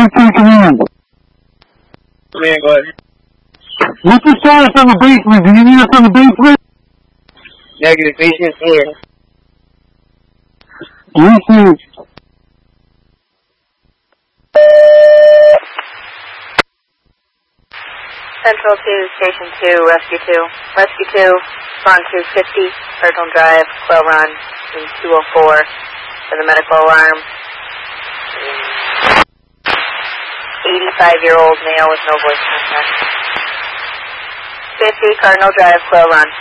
command. Command, go ahead. What's the status on the basement? Do you need us on the basement? Negative, basement clear. Received. Central 2, Station 2, Rescue 2. Rescue 2, spawn 250, Cardinal Drive, Quail Run, in 204 for the medical alarm. 85-year-old male with no voice contact. 50, Cardinal Drive, Quail Run.